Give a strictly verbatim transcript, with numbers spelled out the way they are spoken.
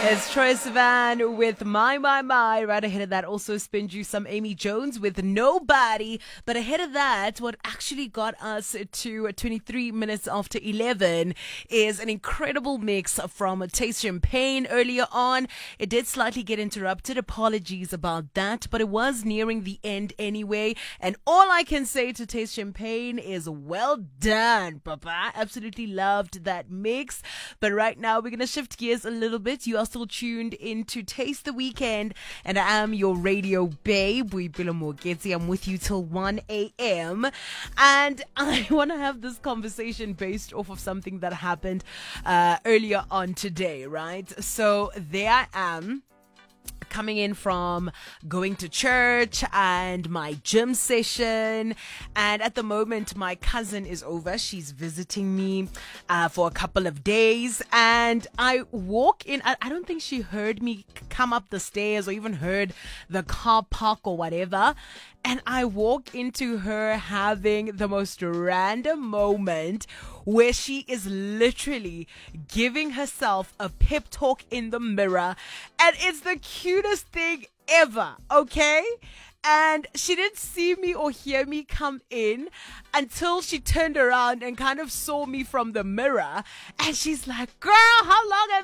It's Troye Sivan with My, My, My. Right ahead of that, also spin you some Amy Jones with Nobody. But ahead of that, what actually got us to twenty-three minutes after eleven is an incredible mix from Taste Champagne earlier on. It did slightly get interrupted. Apologies about that, but it was nearing the end anyway. And all I can say to Taste Champagne is well done, Papa. Absolutely loved that mix. But right now, we're going to shift gears a little bit. You are still tuned in to Taste the Weekend, and I am your radio babe, Boipelo Mogeti. I'm with you till one a.m. and I want to have this conversation based off of something that happened uh, earlier on today, right? So there I am, coming in from going to church and my gym session, and at the moment my cousin is over. She's visiting me uh, for a couple of days, and I walk in. I, I don't think she heard me come up the stairs or even heard the car park or whatever, and I walk into her having the most random moment where she is literally giving herself a pep talk in the mirror, and it's the cutest thing ever, okay? And she didn't see me or hear me come in until she turned around and kind of saw me from the mirror, and she's like, "Girl, how long have